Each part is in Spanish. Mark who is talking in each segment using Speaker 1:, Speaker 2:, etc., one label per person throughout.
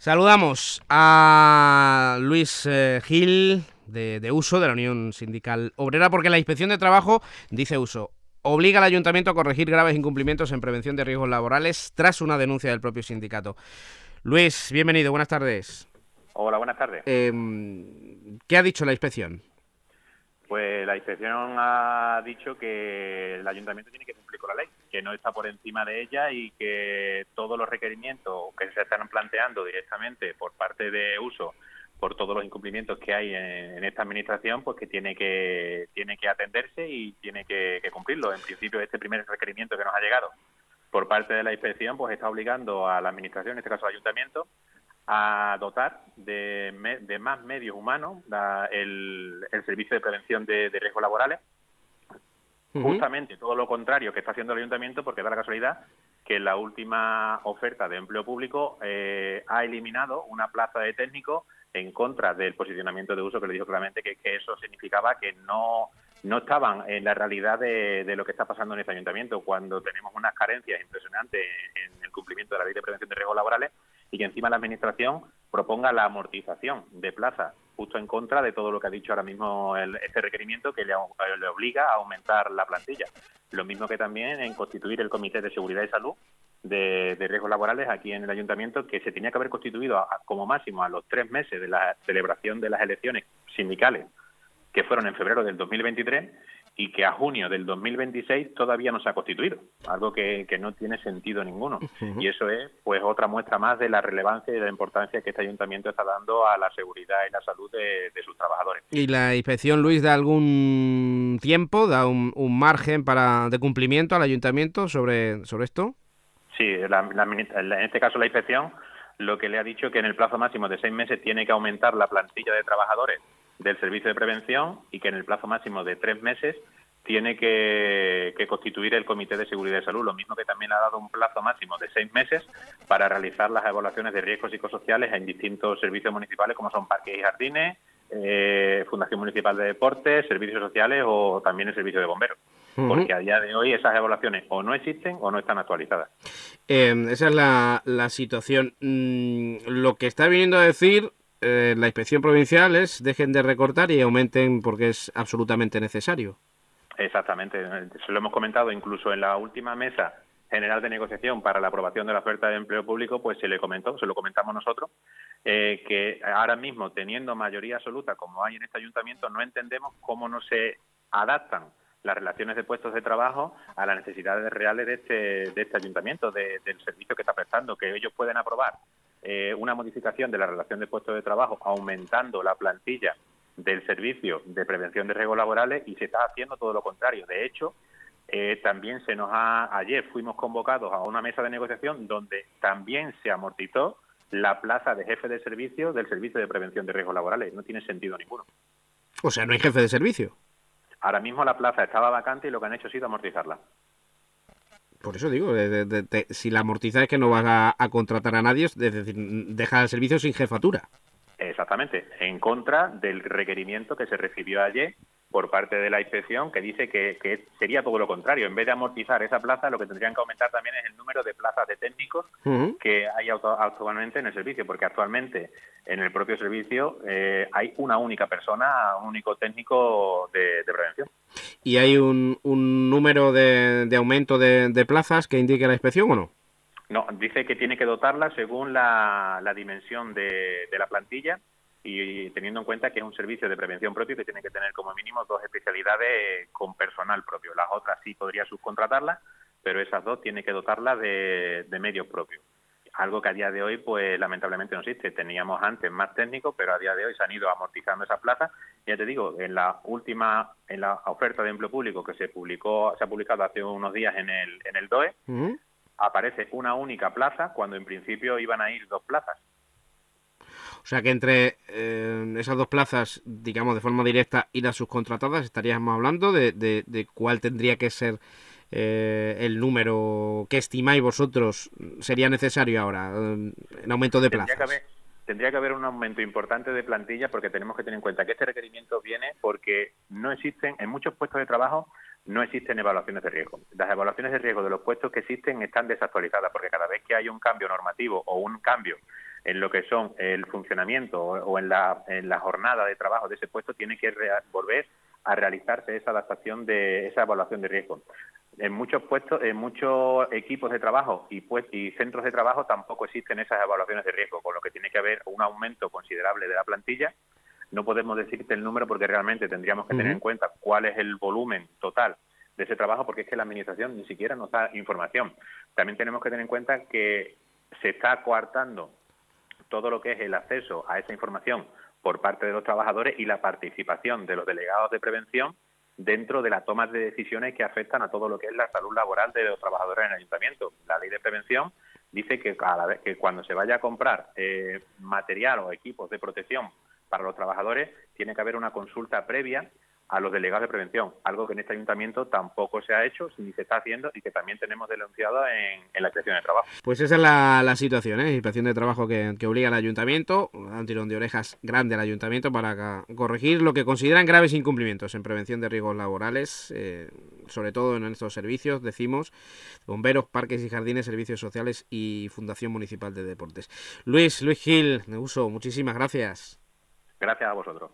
Speaker 1: Saludamos a Luis Gil de Uso, de la Unión Sindical Obrera, porque la Inspección de Trabajo, dice Uso, obliga al Ayuntamiento a corregir graves incumplimientos en prevención de riesgos laborales tras una denuncia del propio sindicato. Luis, bienvenido, buenas tardes.
Speaker 2: Hola, buenas tardes.
Speaker 1: ¿Qué ha dicho la inspección?
Speaker 2: Pues la inspección ha dicho que el ayuntamiento tiene que cumplir con la ley, que no está por encima de ella y que todos los requerimientos que se están planteando directamente por parte de Uso, por todos los incumplimientos que hay en esta administración, pues que tiene que atenderse y tiene que cumplirlo. En principio, este primer requerimiento que nos ha llegado por parte de la inspección, pues está obligando a la administración, en este caso al ayuntamiento, a dotar de más medios humanos el servicio de prevención de riesgos laborales. Justamente todo lo contrario que está haciendo el ayuntamiento, porque da la casualidad que en la última oferta de empleo público ha eliminado una plaza de técnico en contra del posicionamiento de Uso, que le dijo claramente que eso significaba que no estaban en la realidad de lo que está pasando en este ayuntamiento, cuando tenemos unas carencias impresionantes en el cumplimiento de la ley de prevención de riesgos laborales, y que encima la administración proponga la amortización de plazas, justo en contra de todo lo que ha dicho ahora mismo este requerimiento, que le obliga a aumentar la plantilla. Lo mismo que también en constituir el Comité de Seguridad y Salud de riesgos laborales aquí en el ayuntamiento, que se tenía que haber constituido como máximo a los 3 meses de la celebración de las elecciones sindicales, que fueron en febrero del 2023, y que a junio del 2026 todavía no se ha constituido, algo que no tiene sentido ninguno. Y eso es pues otra muestra más de la relevancia y de la importancia que este ayuntamiento está dando a la seguridad y la salud de sus trabajadores.
Speaker 1: ¿Y la inspección, Luis, da algún tiempo, da un margen de cumplimiento al ayuntamiento sobre esto?
Speaker 2: Sí, en este caso la inspección lo que le ha dicho que en el plazo máximo de 6 meses tiene que aumentar la plantilla de trabajadores del servicio de prevención, y que en el plazo máximo de 3 meses tiene que constituir el Comité de Seguridad y Salud, lo mismo que también ha dado un plazo máximo de 6 meses para realizar las evaluaciones de riesgos psicosociales en distintos servicios municipales, como son parques y jardines, Fundación Municipal de Deportes, servicios sociales o también el servicio de bomberos. Porque a día de hoy esas evaluaciones o no existen o no están actualizadas.
Speaker 1: Esa es la situación. Lo que está viniendo a decir la inspección provincial es dejen de recortar y aumenten porque es absolutamente necesario.
Speaker 2: Exactamente, se lo hemos comentado incluso en la última mesa general de negociación para la aprobación de la oferta de empleo público, pues se lo comentamos nosotros, que ahora mismo, teniendo mayoría absoluta como hay en este ayuntamiento, no entendemos cómo no se adaptan las relaciones de puestos de trabajo a las necesidades reales de este ayuntamiento, del servicio que está prestando, que ellos pueden aprobar una modificación de la relación de puestos de trabajo aumentando la plantilla del servicio de prevención de riesgos laborales, y se está haciendo todo lo contrario. De hecho, también ayer fuimos convocados a una mesa de negociación donde también se amortizó la plaza de jefe de servicio del servicio de prevención de riesgos laborales. No tiene sentido ninguno.
Speaker 1: O sea, no hay jefe de servicio.
Speaker 2: Ahora mismo la plaza estaba vacante y lo que han hecho ha sido amortizarla.
Speaker 1: Por eso digo, si la amortiza es que no vas a contratar a nadie, es decir, deja el servicio sin jefatura.
Speaker 2: Exactamente, en contra del requerimiento que se recibió ayer por parte de la inspección, que dice que sería todo lo contrario. En vez de amortizar esa plaza, lo que tendrían que aumentar también es el número de plazas de técnicos que hay actualmente en el servicio, porque actualmente en el propio servicio hay una única persona, un único técnico de prevención.
Speaker 1: ¿Y hay un número de aumento de plazas que indique la inspección o no?
Speaker 2: No, dice que tiene que dotarla según la dimensión de la plantilla, y teniendo en cuenta que es un servicio de prevención propio que tiene que tener como mínimo 2 especialidades con personal propio. Las otras sí podría subcontratarlas, pero esas 2 tiene que dotarlas de medios propios. Algo que a día de hoy, pues lamentablemente no existe. Teníamos antes más técnicos, pero a día de hoy se han ido amortizando esas plazas. Ya te digo, en la oferta de empleo público que se ha publicado hace unos días en el DOE, aparece una única plaza cuando en principio iban a ir 2 plazas.
Speaker 1: O sea que entre esas 2 plazas, digamos de forma directa, y las subcontratadas, estaríamos hablando de cuál tendría que ser el número que estimáis vosotros sería necesario ahora en aumento de plazas.
Speaker 2: Tendría que haber un aumento importante de plantilla, porque tenemos que tener en cuenta que este requerimiento viene porque no existen, en muchos puestos de trabajo, no existen evaluaciones de riesgo. Las evaluaciones de riesgo de los puestos que existen están desactualizadas, porque cada vez que hay un cambio normativo o un cambio en lo que son el funcionamiento o en la jornada de trabajo de ese puesto, tiene que volver a realizarse esa adaptación de esa evaluación de riesgo. En muchos puestos, en muchos equipos de trabajo y centros de trabajo tampoco existen esas evaluaciones de riesgo, con lo que tiene que haber un aumento considerable de la plantilla. No podemos decirte el número porque realmente tendríamos que tener en cuenta cuál es el volumen total de ese trabajo, porque es que la Administración ni siquiera nos da información. También tenemos que tener en cuenta que se está coartando todo lo que es el acceso a esa información por parte de los trabajadores y la participación de los delegados de prevención dentro de la toma de decisiones que afectan a todo lo que es la salud laboral de los trabajadores en el ayuntamiento. La ley de prevención dice que cuando se vaya a comprar material o equipos de protección para los trabajadores, tiene que haber una consulta previa a los delegados de prevención, algo que en este ayuntamiento tampoco se ha hecho ni se está haciendo y que también tenemos denunciado en la inspección de trabajo.
Speaker 1: Pues esa es la situación, inspección de trabajo que obliga al ayuntamiento, un tirón de orejas grande al ayuntamiento para corregir lo que consideran graves incumplimientos en prevención de riesgos laborales, sobre todo en estos servicios, decimos, bomberos, parques y jardines, servicios sociales y Fundación Municipal de Deportes. Luis Gil, de Uso, muchísimas gracias.
Speaker 2: Gracias a vosotros.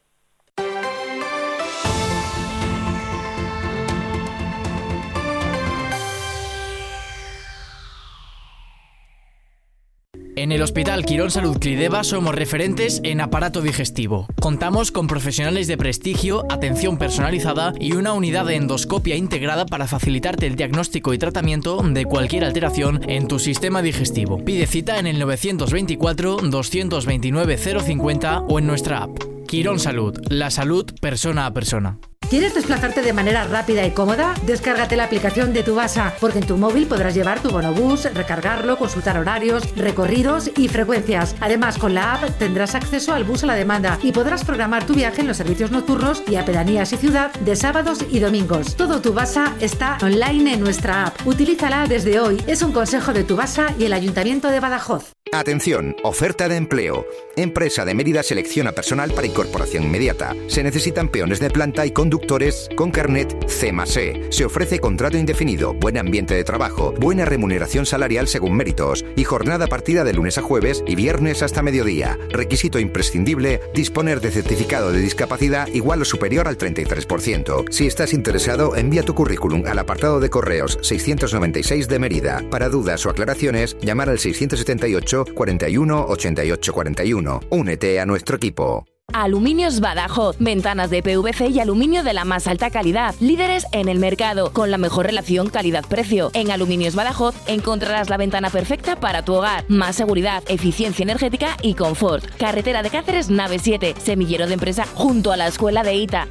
Speaker 3: En el Hospital Quirón Salud Clideva somos referentes en aparato digestivo. Contamos con profesionales de prestigio, atención personalizada y una unidad de endoscopia integrada para facilitarte el diagnóstico y tratamiento de cualquier alteración en tu sistema digestivo. Pide cita en el 924 229 050 o en nuestra app. Quirón Salud, la salud persona a persona.
Speaker 4: ¿Quieres desplazarte de manera rápida y cómoda? Descárgate la aplicación de Tubasa, porque en tu móvil podrás llevar tu bonobús, recargarlo, consultar horarios, recorridos y frecuencias. Además, con la app tendrás acceso al bus a la demanda y podrás programar tu viaje en los servicios nocturnos y a pedanías y ciudad de sábados y domingos. Todo Tubasa está online en nuestra app. Utilízala desde hoy. Es un consejo de Tubasa y el Ayuntamiento de Badajoz.
Speaker 5: Atención, oferta de empleo. Empresa de Mérida selecciona personal para incorporación inmediata. Se necesitan peones de planta y conductores con carnet C+E. Se ofrece contrato indefinido, buen ambiente de trabajo, buena remuneración salarial según méritos y jornada partida de lunes a jueves y viernes hasta mediodía. Requisito imprescindible, disponer de certificado de discapacidad igual o superior al 33%. Si estás interesado, envía tu currículum al apartado de correos 696 de Mérida. Para dudas o aclaraciones, llamar al 678 41 88 41. Únete a nuestro equipo.
Speaker 6: Aluminios Badajoz, ventanas de PVC y aluminio de la más alta calidad, líderes en el mercado, con la mejor relación calidad-precio. En Aluminios Badajoz encontrarás la ventana perfecta para tu hogar, más seguridad, eficiencia energética y confort. Carretera de Cáceres, nave 7, semillero de empresa junto a la escuela de ITA,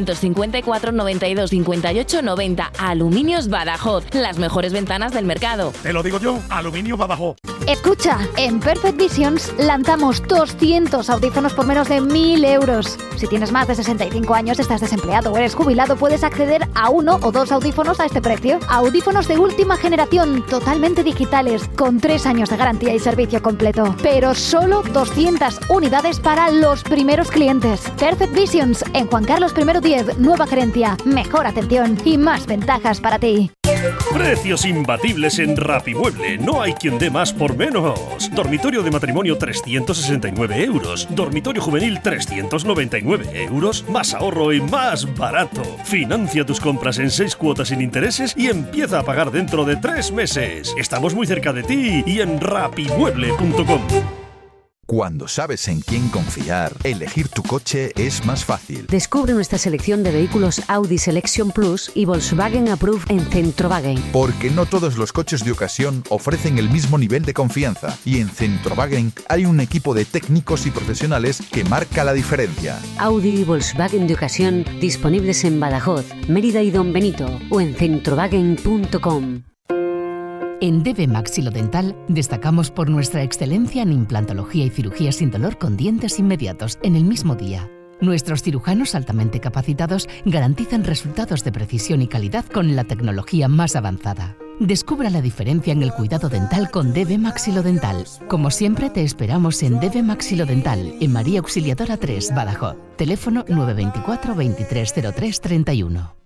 Speaker 6: 654 92 58 90. Aluminios Badajoz, las mejores ventanas del mercado.
Speaker 7: Te lo digo yo, Aluminios Badajoz.
Speaker 8: Escucha, en Perfect Visions lanzamos 200 audífonos por menos de 1.000 euros. Si tienes más de 65 años, estás desempleado o eres jubilado, puedes acceder a 1 o 2 audífonos a este precio. Audífonos de última generación, totalmente digitales, con 3 años de garantía y servicio completo. Pero solo 200 unidades para los primeros clientes. Perfect Visions, en Juan Carlos I 10, nueva gerencia, mejor atención y más ventajas para ti.
Speaker 7: Precios imbatibles en Rapimueble. No hay quien dé más por menos. Dormitorio de matrimonio 369 euros. Dormitorio juvenil 399 euros. Más ahorro y más barato. Financia tus compras en 6 cuotas sin intereses y empieza a pagar dentro de 3 meses. Estamos muy cerca de ti y en rapimueble.com.
Speaker 9: Cuando sabes en quién confiar, elegir tu coche es más fácil.
Speaker 10: Descubre nuestra selección de vehículos Audi Selection Plus y Volkswagen Approved en Centrowagen.
Speaker 9: Porque no todos los coches de ocasión ofrecen el mismo nivel de confianza. Y en Centrowagen hay un equipo de técnicos y profesionales que marca la diferencia.
Speaker 10: Audi y Volkswagen de ocasión disponibles en Badajoz, Mérida y Don Benito o en centrowagen.com.
Speaker 11: En DB Maxilodental destacamos por nuestra excelencia en implantología y cirugía sin dolor con dientes inmediatos en el mismo día. Nuestros cirujanos altamente capacitados garantizan resultados de precisión y calidad con la tecnología más avanzada. Descubra la diferencia en el cuidado dental con DB Maxilodental. Como siempre, te esperamos en DB Maxilodental, en María Auxiliadora 3, Badajoz. Teléfono 924 2303 31.